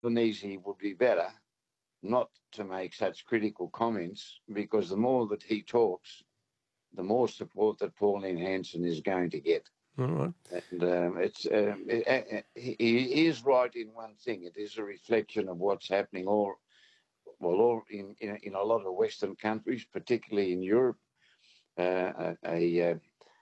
Albanese would be better not to make such critical comments, because the more that he talks, the more support that Pauline Hanson is going to get. All right. And he is right in one thing. It is a reflection of what's happening in a lot of Western countries, particularly in Europe. A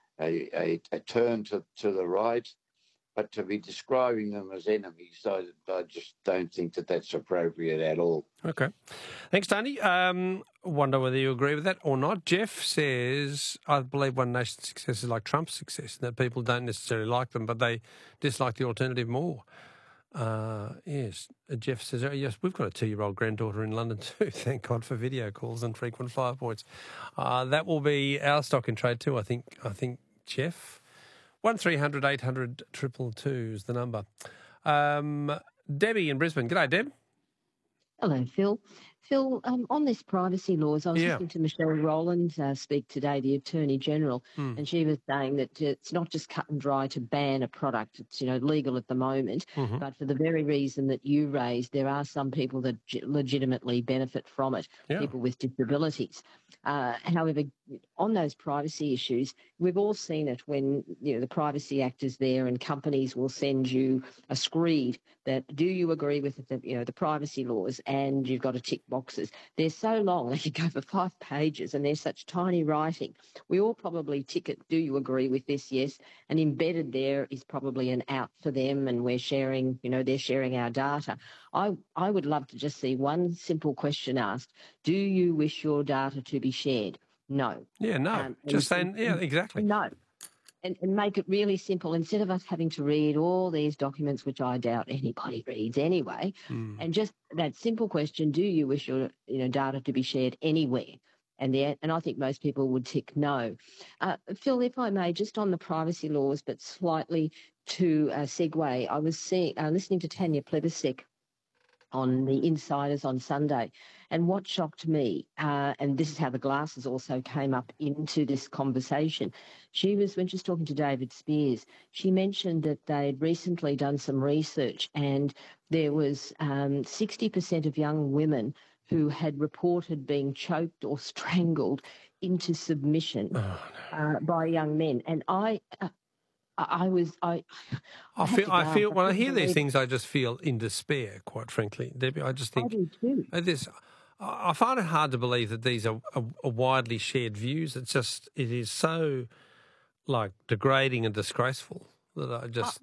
turn to the right, but to be describing them as enemies, I just don't think that that's appropriate at all. Okay. Thanks, Tony. Wonder whether you agree with that or not. Jeff says, I believe One Nation's success is like Trump's success, that people don't necessarily like them, but they dislike the alternative more. Yes. Jeff says, oh, yes, we've got a 2-year-old granddaughter in London too. Thank God for video calls and frequent flyer points. That will be our stock in trade too, I think, Jeff. 1300 800 222 is the number. Debbie in Brisbane. G'day, Deb. Hello, Phil. Phil, on this privacy laws, I was listening to Michelle Rowland speak today, the Attorney General, and she was saying that it's not just cut and dry to ban a product. It's, legal at the moment, but for the very reason that you raised, there are some people that legitimately benefit from it, people with disabilities. However, on those privacy issues, we've all seen it when, the Privacy Act is there and companies will send you a screed that, do you agree with the privacy laws? And you've got to tick boxes. They're so long, they could go for 5 pages and they're such tiny writing. We all probably tick it, do you agree with this? Yes. And embedded there is probably an out for them, and we're sharing, they're sharing our data. I would love to just see one simple question asked. Do you wish your data to be shared? No. Yeah, no. Just saying, exactly. No. And make it really simple, instead of us having to read all these documents, which I doubt anybody reads anyway, and just that simple question, do you wish your data to be shared anywhere? And I think most people would tick no. Phil, if I may, just on the privacy laws, but slightly to segue, I was listening to Tanya Plibersek on the Insiders on Sunday. And what shocked me, and this is how the glasses also came up into this conversation, when she was talking to David Spears, she mentioned that they'd recently done some research and there was 60% of young women who had reported being choked or strangled into submission by young men. And I feel when I hear these things, I just feel in despair, quite frankly, Debbie. I just think I do too. I find it hard to believe that these are widely shared views. It is so degrading and disgraceful that I just.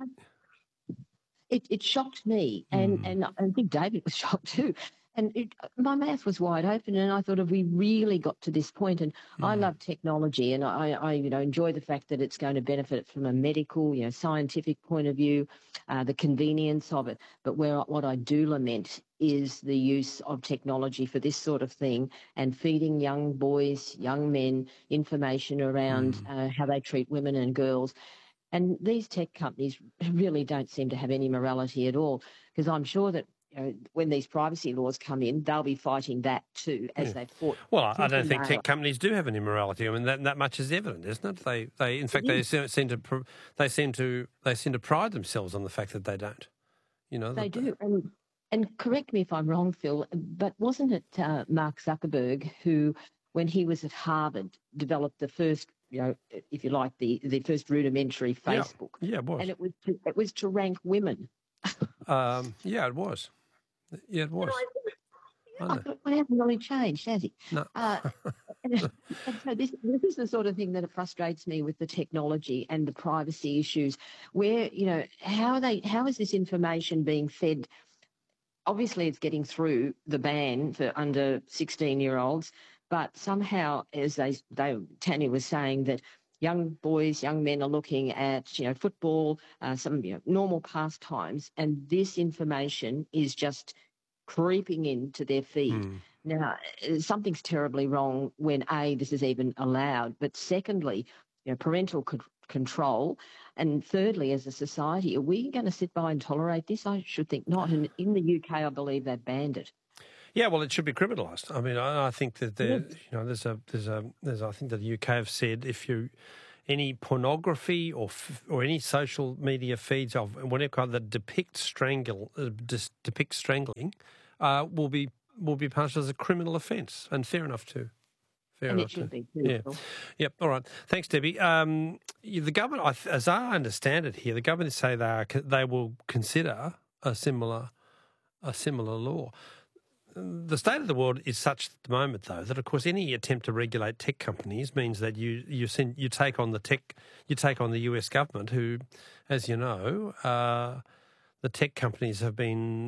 It shocked me, and I think David was shocked too. And my mouth was wide open, and I thought, have we really got to this point? And I love technology, and I enjoy the fact that it's going to benefit from a medical, scientific point of view, the convenience of it. But what I do lament is the use of technology for this sort of thing, and feeding young boys, young men information around how they treat women and girls. And these tech companies really don't seem to have any morality at all, because I'm sure that when these privacy laws come in, they'll be fighting that too, as they've fought. Well, I don't think tech companies do have any morality. I mean, that much is evident, isn't it? They seem to pride themselves on the fact that they don't. They do. And correct me if I'm wrong, Phil, but wasn't it Mark Zuckerberg who, when he was at Harvard, developed the first, if you like, the first rudimentary Facebook? Yeah, it was. And it was to rank women. It was. Yeah, it was. It hasn't really changed, has it? No. And so this is the sort of thing that frustrates me with the technology and the privacy issues, where, how is this information being fed? Obviously, it's getting through the ban for under 16-year-olds, but somehow, as Tanya was saying, that young boys, young men are looking at, football, some normal pastimes, and this information is just creeping into their feed. Now, something's terribly wrong when, A, this is even allowed, but secondly, parental control, and thirdly, as a society, are we going to sit by and tolerate this? I should think not. And in the UK, I believe they've banned it. Yeah, well, it should be criminalised. I mean, I think that there's I think that the UK have said if any pornography or any social media feeds of whatever that depict strangling will be punished as a criminal offence, and fair enough too. And it should be too. Yeah. Yep. All right. Thanks, Debbie. The government, as I understand it here, the government say they will consider a similar law. The state of the world is such at the moment, though, that of course any attempt to regulate tech companies means that you take on the US government, who, as you know, the tech companies are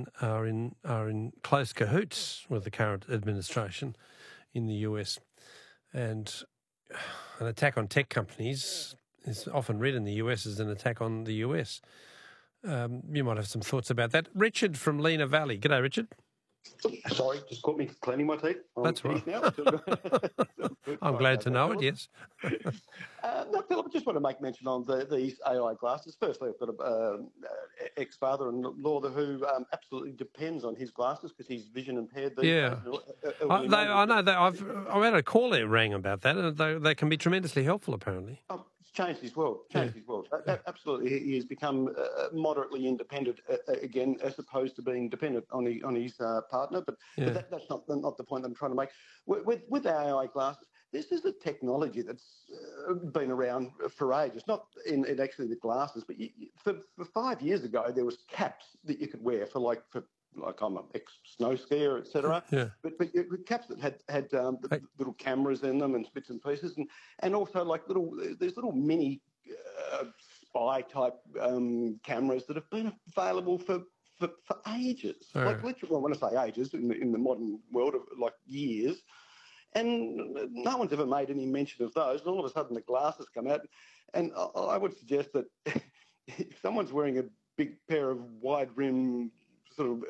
in close cahoots with the current administration in the US, and an attack on tech companies is often read in the US as an attack on the US. You might have some thoughts about that. Richard from Lena Valley. G'day, Richard. Sorry, just caught me cleaning my teeth. That's right. Now. I'm glad to know it, yes. No, Philip, I just want to make mention on these AI glasses. Firstly, I've got an ex-father-in-law who absolutely depends on his glasses because he's vision impaired. I know. I've had a call that rang about that, and they can be tremendously helpful, apparently. It's changed his world. His world. Absolutely, he has become moderately independent again, as opposed to being dependent on his partner. But that's not the point I'm trying to make. With AI glasses, this is a technology that's been around for ages. Not in actually the glasses, but for 5 years ago, there was caps that you could wear for I'm an ex-snow skier, etc. Yeah. But caps that had little cameras in them and bits and pieces, and also there's little mini spy type cameras that have been available for ages. Literally, when I say ages, in the modern world of years. And no one's ever made any mention of those. And all of a sudden, the glasses come out, and I would suggest that if someone's wearing a big pair of wide rim sort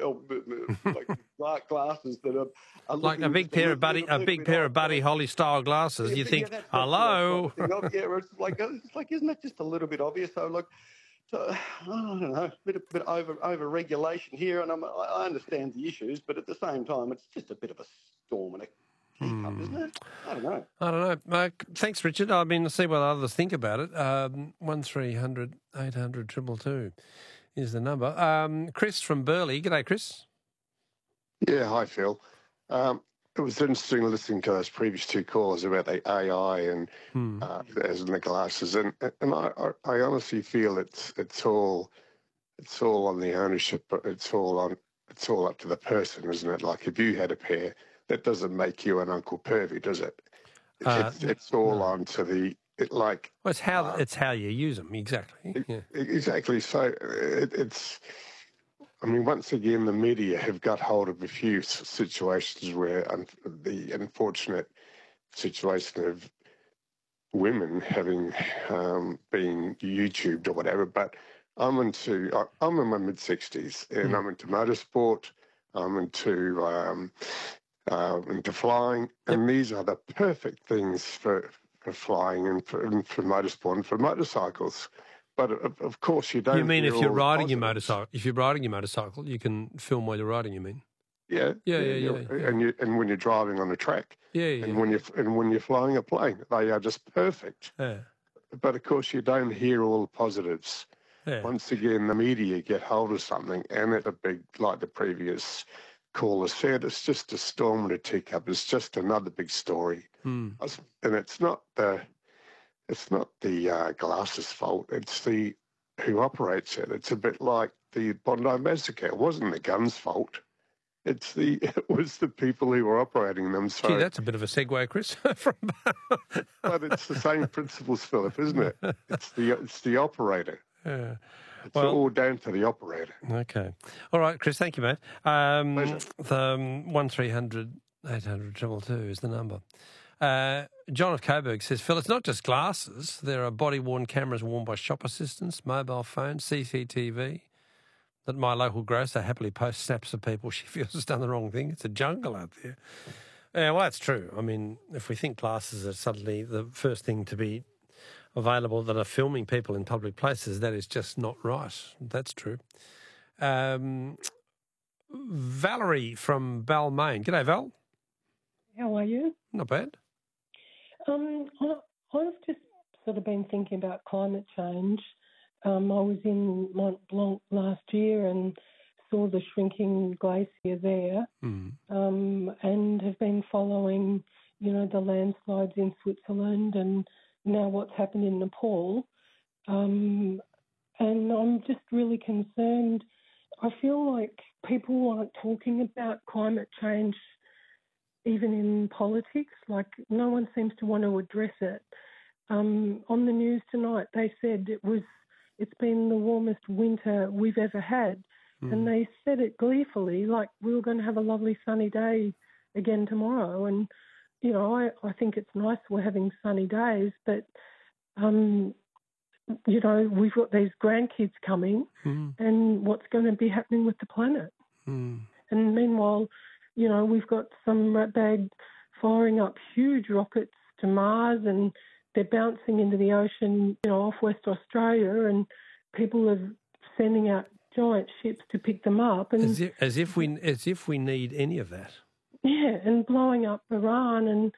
of glasses that are like a big pair of Buddy Holly style glasses. You think, hello? It's like, isn't that just a little bit obvious? So I don't know, a bit over regulation here, and I understand the issues, but at the same time, it's just a bit of a storm and a teacup, isn't it? I don't know. Thanks, Richard. I mean, see what others think about it. 1300 800 222 is the number. Chris from Burleigh. G'day, Chris. Yeah, hi, Phil. It was interesting listening to those previous two callers about the AI and as in the glasses, and I honestly feel it's all on the ownership, but it's all up to the person, isn't it? Like if you had a pair, that doesn't make you an Uncle Pervy, does it? It's all on to the. It's how you use them, exactly. Yeah. Exactly. So it's. I mean, once again, the media have got hold of a few situations where the unfortunate situation of women having been YouTubed or whatever. But I'm in my mid-60s, and I'm into motorsport. I'm into flying, and these are the perfect things for flying and for motorsport and for motorcycles. But of course, you don't. You mean if you're riding your motorcycle? If you're riding your motorcycle, you can film while you're riding. You mean? Yeah. And when you're driving on a track, and when you're flying a plane, they are just perfect. Yeah. But of course, you don't hear all the positives. Yeah. Once again, the media get hold of something, and it's a big, like the previous caller said, it's just a storm in a teacup. It's just another big story, and it's not the glasses fault. It's the who operates it. It's a bit like the Bondi Massacre. It wasn't the guns' fault. It was the people who were operating them. So, gee, that's a bit of a segue, Chris. But it's the same principles, Philip, isn't it? It's the operator. Yeah. It's all down to the operator. Okay. All right, Chris. Thank you, mate. Pleasure. The 1300 800 222 is the number. John of Coburg says, Phil, it's not just glasses. There are body-worn cameras worn by shop assistants, mobile phones, CCTV, that my local grocer happily posts snaps of people she feels has done the wrong thing. It's a jungle out there. Yeah, well, that's true. I mean, if we think glasses are suddenly the first thing to be available that are filming people in public places, that is just not right. That's true. Valerie from Balmain. G'day, Val. How are you? Not bad. I was just sort of been thinking about climate change. I was in Mont Blanc last year and saw the shrinking glacier there, and have been following, the landslides in Switzerland and now what's happened in Nepal. And I'm just really concerned. I feel like people aren't talking about climate change even in politics. Like, no one seems to want to address it. On the news tonight, they said it's been the warmest winter we've ever had. And they said it gleefully, like we were going to have a lovely sunny day again tomorrow. And, I think it's nice we're having sunny days, but, we've got these grandkids coming and what's going to be happening with the planet. And meanwhile, we've got some ratbag firing up huge rockets to Mars and they're bouncing into the ocean, off West Australia, and people are sending out giant ships to pick them up, and as if we need any of that. Yeah, and blowing up Iran, and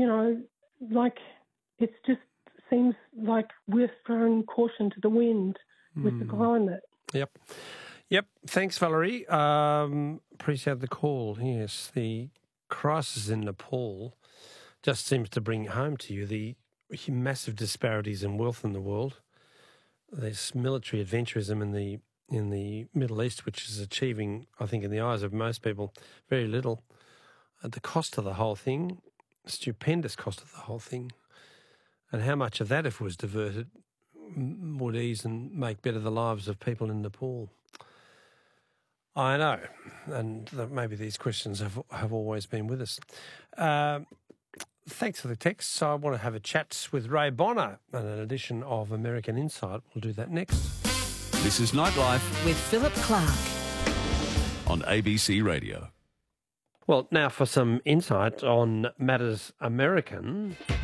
it just seems like we're throwing caution to the wind with the climate. Yep. Thanks, Valerie. Appreciate the call. Yes, the crisis in Nepal just seems to bring home to you the massive disparities in wealth in the world. There's military adventurism in the Middle East, which is achieving, I think, in the eyes of most people, very little. The cost of the whole thing, stupendous cost of the whole thing, and how much of that, if it was diverted, would ease and make better the lives of people in Nepal. I know, and maybe these questions have always been with us. Thanks for the text. So I want to have a chat with Ray Bonner in an edition of American Insight. We'll do that next. This is Nightlife with Philip Clark on ABC Radio. Well, now for some insight on matters American.